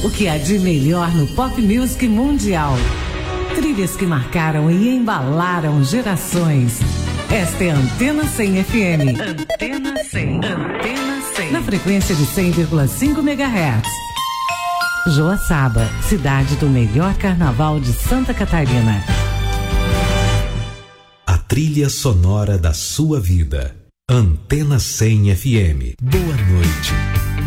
O que há de melhor no pop music mundial. Trilhas que marcaram e embalaram gerações. Esta é a Antena 100 FM. Antena 100. Antena 100. Na frequência de 100,5 MHz. Joaçaba, cidade do melhor carnaval de Santa Catarina. A trilha sonora da sua vida. Antena 100 FM. Boa noite.